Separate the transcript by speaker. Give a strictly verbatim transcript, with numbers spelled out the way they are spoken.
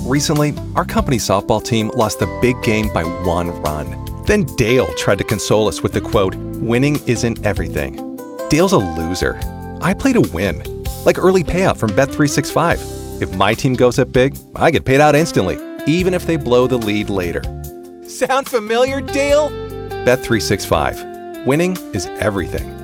Speaker 1: Recently, our company softball team lost the big game by one run. Then Dale tried to console us with the quote, "Winning isn't everything." Dale's a loser. I play to win. Like early payout from Bet three sixty-five. If my team goes up big, I get paid out instantly, even if they blow the lead later. Sound familiar, Dale? Bet three sixty-five. Winning is everything.